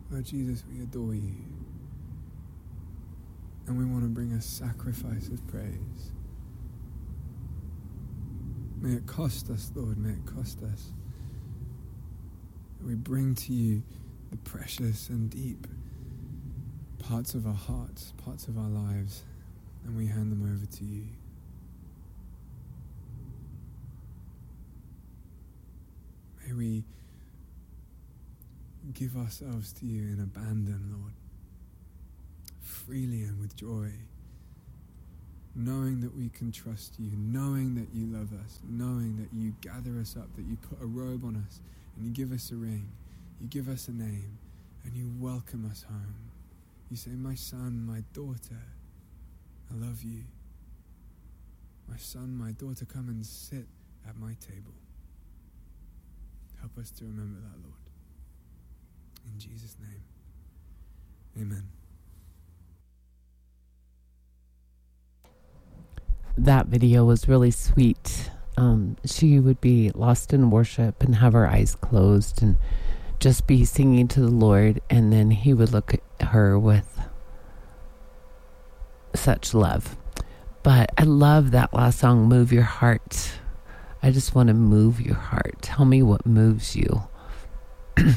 Lord Jesus, we adore you. And we want to bring a sacrifice of praise. May it cost us, Lord, may it cost us. We bring to you the precious and deep parts of our hearts, parts of our lives, and we hand them over to you. May we give ourselves to you in abandon, Lord, freely and with joy, knowing that we can trust you, knowing that you love us, knowing that you gather us up, that you put a robe on us, and you give us a ring, you give us a name, and you welcome us home. You say, my son, my daughter, I love you. My son, my daughter, come and sit at my table. Help us to remember that, Lord. In Jesus' name, amen. That video was really sweet. She would be lost in worship and have her eyes closed and just be singing to the Lord, and then he would look at her with such love. But I love that last song, Move Your Heart. I just want to move your heart. Tell me what moves you. I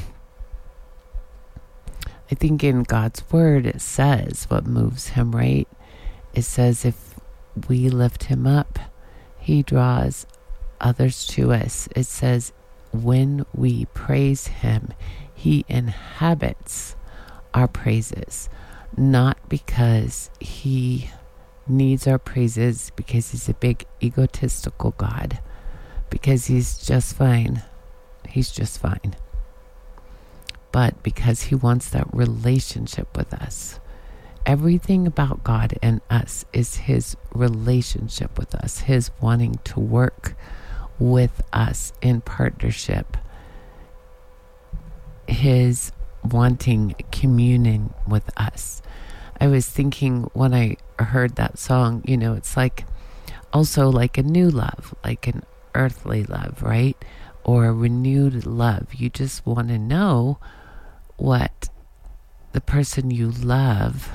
think in God's word it says what moves him, right? It says if we lift him up, he draws others to us. It says when we praise him, he inhabits our praises. Not because he needs our praises, because he's a big egotistical God, because he's just fine. He's just fine. But because he wants that relationship with us. Everything about God and us is his relationship with us, his wanting to work with us in partnership, his wanting communion with us. I was thinking when I heard that song, it's like also like a new love, like an earthly love, right? Or a renewed love. You just want to know what the person you love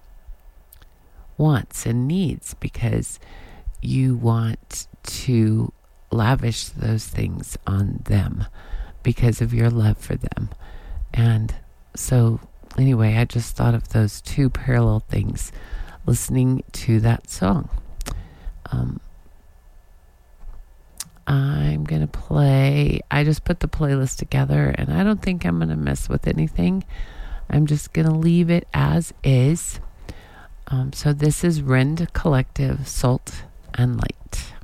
wants and needs, because you want to lavish those things on them because of your love for them. And so anyway, I just thought of those two parallel things listening to that song. I'm going to play, I just put the playlist together and I don't think I'm going to mess with anything. I'm just going to leave it as is. So this is Rend Collective, Salt and Light.